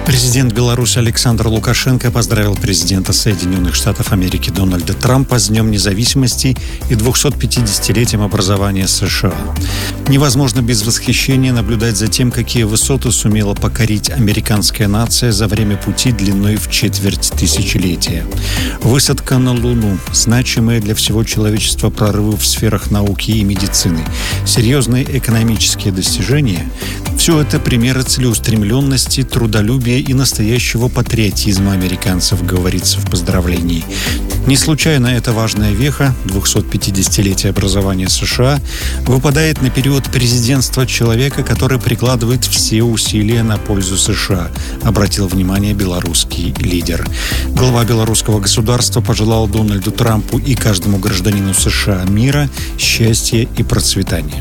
Президент Беларуси Александр Лукашенко поздравил президента Соединенных Штатов Америки Дональда Трампа с Днем независимости и 250-летием образования США. Невозможно без восхищения наблюдать за тем, какие высоты сумела покорить американская нация за время пути длиной в четверть тысячелетия. Высадка на Луну, значимые для всего человечества прорывы в сферах науки и медицины, серьезные экономические достижения – все это примеры целеустремленности, трудолюбия и настоящего патриотизма американцев, говорится в поздравлении. Не случайно эта важная веха, 250-летие образования США, выпадает на период президентства человека, который прикладывает все усилия на пользу США, обратил внимание белорусский лидер. Глава белорусского государства пожелал Дональду Трампу и каждому гражданину США мира, счастья и процветания.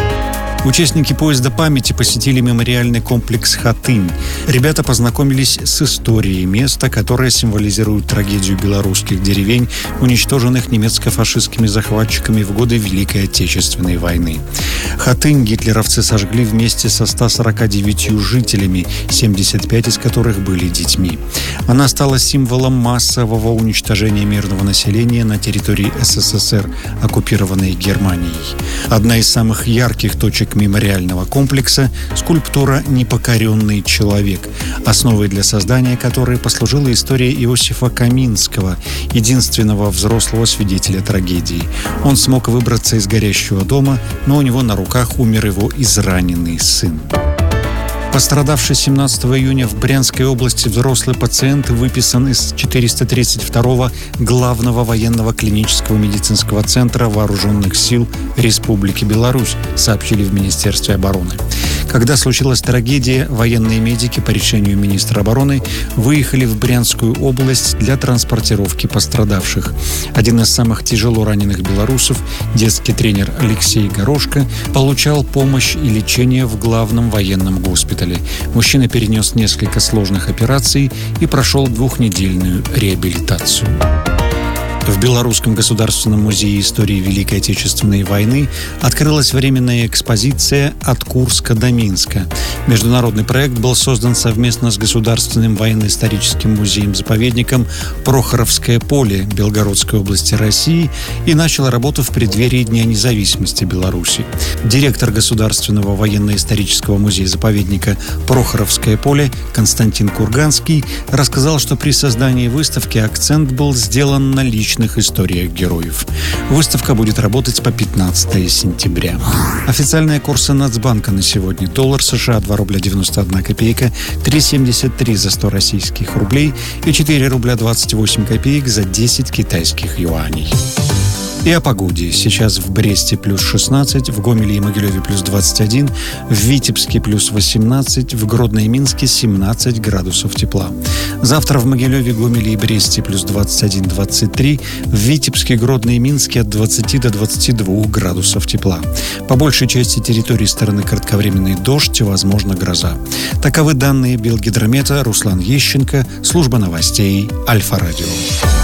Участники поезда памяти посетили мемориальный комплекс «Хатынь». Ребята познакомились с историей места, которое символизирует трагедию белорусских деревень, уничтоженных немецко-фашистскими захватчиками в годы Великой Отечественной войны. Хатынь гитлеровцы сожгли вместе со 149 жителями, 75 из которых были детьми. Она стала символом массового уничтожения мирного населения на территории СССР, оккупированной Германией. Одна из самых ярких точек мемориального комплекса – скульптура «Непокоренный человек», основой для создания которой послужила история Иосифа Каминского, единственного взрослого свидетеля трагедии. Он смог выбраться из горящего дома, но у него на руках умер его израненный сын. Пострадавший 17 июня в Брянской области взрослый пациент выписан из 432-го главного военного клинического медицинского центра Вооруженных сил Республики Беларусь, сообщили в Министерстве обороны. Когда случилась трагедия, военные медики по решению министра обороны выехали в Брянскую область для транспортировки пострадавших. Один из самых тяжело раненых белорусов, детский тренер Алексей Горошко, получал помощь и лечение в главном военном госпитале. Мужчина перенес несколько сложных операций и прошел 2-недельную реабилитацию. В Белорусском государственном музее истории Великой Отечественной войны открылась временная экспозиция «От Курска до Минска». Международный проект был создан совместно с Государственным военно-историческим музеем-заповедником Прохоровское поле Белгородской области России и начал работу в преддверии Дня независимости Беларуси. Директор Государственного военно-исторического музея-заповедника Прохоровское поле Константин Курганский рассказал, что при создании выставки акцент был сделан на личных историях героев. Выставка будет работать по 15 сентября. Официальные курсы Нацбанка на сегодня: доллар США 2 рубля 91 копейка, 3,73 за 100 российских рублей и 4 рубля 28 копеек за 10 китайских юаней. И о погоде. Сейчас в Бресте плюс 16, в Гомеле и Могилеве плюс 21, в Витебске плюс 18, в Гродно и Минске 17 градусов тепла. Завтра в Могилеве, Гомеле и Бресте плюс 21-23, в Витебске, Гродно и Минске от 20 до 22 градусов тепла. По большей части территории стороны кратковременный дождь, возможно гроза. Таковы данные Белгидромета. Руслан Ещенко, служба новостей Альфа-Радио.